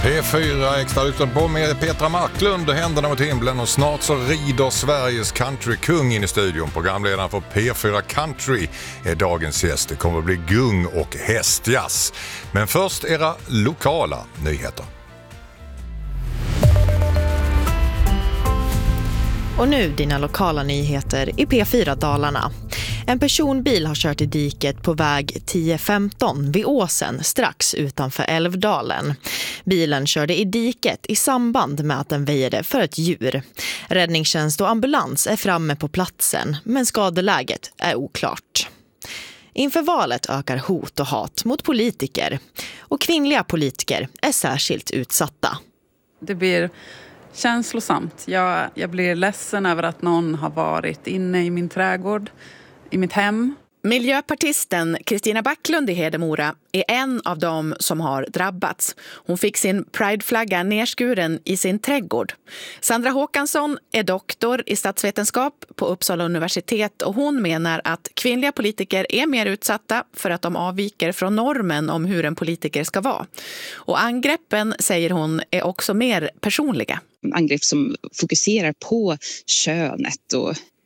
P4 extra utan på med Petra Marklund och händerna mot himlen, och snart så rider Sveriges countrykung in i studion. Programledaren för P4 Country är dagens gäst. Det kommer att bli gung och hästjazz. Men först era lokala nyheter. Och nu dina lokala nyheter i P4 Dalarna. En personbil har kört i diket på väg 1015 vid Åsen strax utanför Älvdalen. Bilen körde i diket i samband med att den väjde för ett djur. Räddningstjänst och ambulans är framme på platsen, men skadeläget är oklart. Inför valet ökar hot och hat mot politiker. Och kvinnliga politiker är särskilt utsatta. Det blir känslosamt. Jag blir ledsen över att någon har varit inne i min trädgård, i mitt hem. Miljöpartisten Kristina Backlund i Hedemora är en av dem som har drabbats. Hon fick sin prideflagga nerskuren i sin trädgård. Sandra Håkansson är doktor i statsvetenskap på Uppsala universitet, och hon menar att kvinnliga politiker är mer utsatta för att de avviker från normen om hur en politiker ska vara. Och angreppen, säger hon, är också mer personliga. Angrepp som fokuserar på könet och